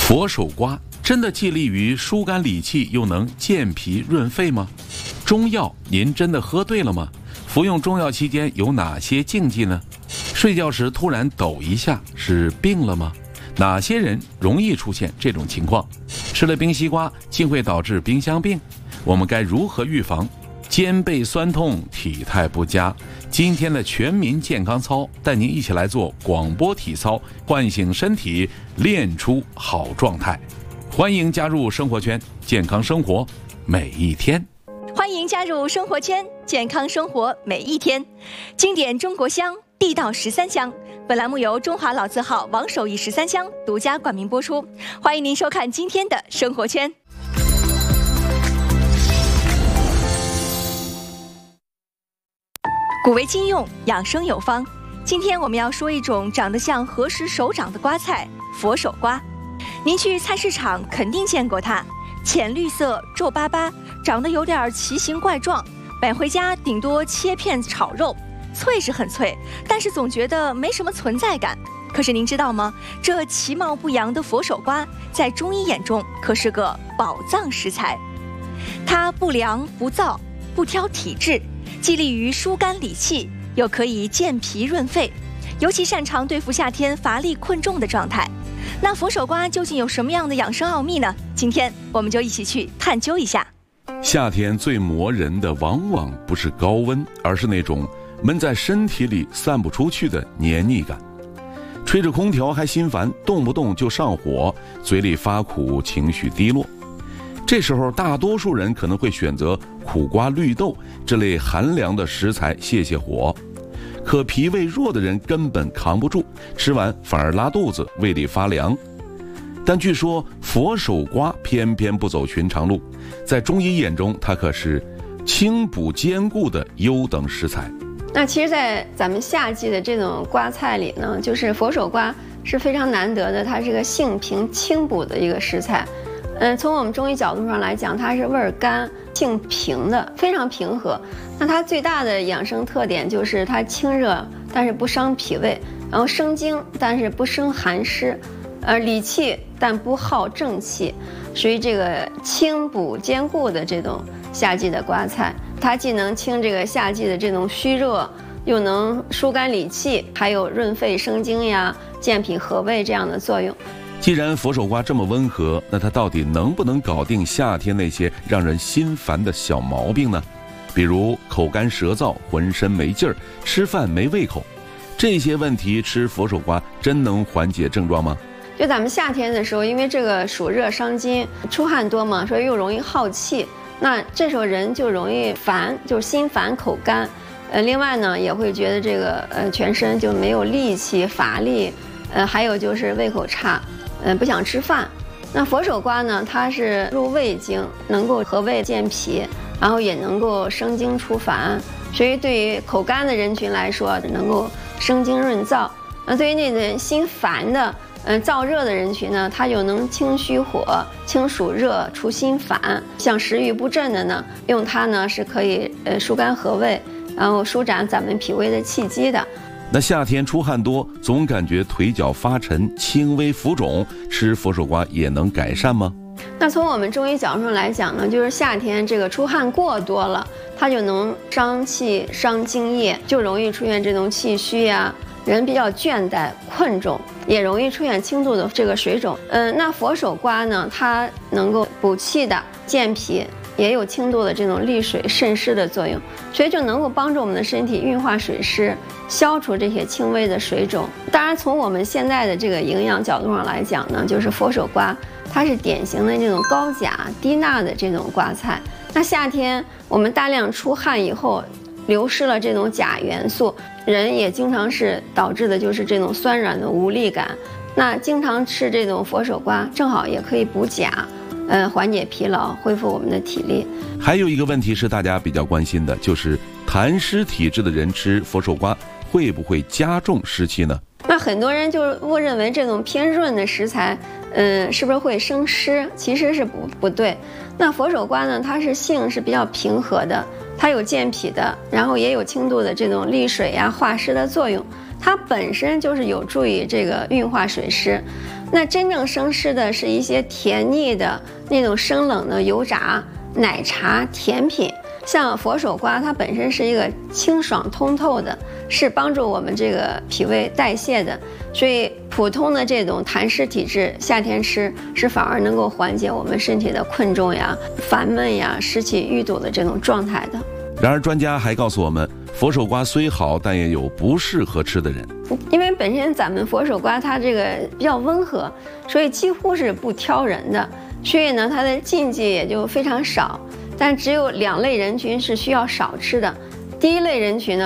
佛手瓜真的既利于疏肝理气，又能健脾润肺吗？中药您真的喝对了吗？服用中药期间有哪些禁忌呢？睡觉时突然抖一下是病了吗？哪些人容易出现这种情况？吃了冰西瓜竟会导致冰箱病？我们该如何预防？肩背酸痛，体态不佳，今天的全民健康操带您一起来做广播体操，唤醒身体，练出好状态。欢迎加入生活圈，健康生活每一天。 欢迎加入生活圈，健康生活每一天。经典中国香，地道13香。本栏目由中华老字号王守义13香独家冠名播出。欢迎您收看今天的生活圈。古为今用，养生有方。今天我们要说一种长得像何时手掌的瓜菜——佛手瓜。您去菜市场肯定见过它，浅绿色，皱巴巴，长得有点奇形怪状。买回家顶多切片炒肉，脆是很脆，但是总觉得没什么存在感。可是您知道吗？这其貌不扬的佛手瓜，在中医眼中可是个宝藏食材。它不凉不燥，不挑体质，既利于疏肝理气，又可以健脾润肺，尤其擅长对付夏天乏力困重的状态。那佛手瓜究竟有什么样的养生奥秘呢？今天我们就一起去探究一下。 夏天最磨人的往往不是高温，而是那种闷在身体里散不出去的黏腻感。吹着空调还心烦，动不动就上火，嘴里发苦，情绪低落。这时候大多数人可能会选择苦瓜、绿豆这类寒凉的食材泄泄火，可脾胃弱的人根本扛不住，吃完反而拉肚子，胃里发凉。但据说佛手瓜偏偏不走寻常路，在中医眼中它可是清补兼顾的优等食材。 那其实在咱们夏季的这种瓜菜里呢，就是佛手瓜是非常难得的，它是个性平清补的一个食材。从我们中医角度上来讲，它是味儿甘性平的，非常平和。那它最大的养生特点就是它清热，但是不伤脾胃，然后生津，但是不生寒湿，理气但不耗正气，属于这个清补兼顾的这种夏季的瓜菜。它既能清这个夏季的这种虚热，又能疏肝理气，还有润肺生津呀、健脾和胃这样的作用。 既然佛手瓜这么温和，那它到底能不能搞定夏天那些让人心烦的小毛病呢？比如口干舌燥、浑身没劲儿、吃饭没胃口，这些问题吃佛手瓜真能缓解症状吗？ 就咱们夏天的时候，因为这个暑热伤津，出汗多嘛，所以又容易耗气，那这时候人就容易烦，就是心烦口干。另外呢，也会觉得这个全身就没有力气、乏力，还有就是胃口差。不想吃饭。那佛手瓜呢，它是入胃经，能够和胃健脾，然后也能够生津除烦，所以对于口干的人群来说，能够生津润燥。那对于那个心烦的、燥热的人群呢，它就能清虚火、清暑热、除心烦。像食欲不振的呢，用它呢是可以疏肝和胃，然后舒展咱们脾胃的气机的。 那夏天出汗多，总感觉腿脚发沉、轻微浮肿，吃佛手瓜也能改善吗？ 那从我们中医角度上来讲呢，就是夏天这个出汗过多了，它就能伤气、伤津液，就容易出现这种气虚呀，人比较倦怠、困重，也容易出现轻度的这个水肿。那佛手瓜呢，它能够补气的、健脾，也有轻度的这种利水渗湿的作用，所以就能够帮助我们的身体运化水湿，消除这些轻微的水肿。当然，从我们现在的这个营养角度上来讲呢，就是佛手瓜它是典型的这种高钾低钠的这种瓜菜。那夏天我们大量出汗以后，流失了这种钾元素，人也经常是导致的就是这种酸软的无力感。那经常吃这种佛手瓜，正好也可以补钾。缓解疲劳，恢复我们的体力。 还有一个问题是大家比较关心的，就是痰湿体质的人吃佛手瓜会不会加重湿气呢？ 那很多人就误认为这种偏润的食材，是不是会生湿？其实是不对。那佛手瓜呢，它是性是比较平和的，它有健脾的，然后也有轻度的这种利水呀、化湿的作用。它本身就是有助于这个运化水湿。 那真正生吃的是一些甜腻的那种生冷的油炸、奶茶、甜品。像佛手瓜，它本身是一个清爽通透的，是帮助我们这个脾胃代谢的，所以普通的这种痰湿体质，夏天吃是反而能够缓解我们身体的困重呀、烦闷呀、湿气淤堵的这种状态的。 然而，专家还告诉我们，佛手瓜虽好，但也有不适合吃的人。 因为本身咱们佛手瓜它这个比较温和，所以几乎是不挑人的，所以呢，它的禁忌也就非常少。但只有2类人群是需要少吃的。第一类人群呢，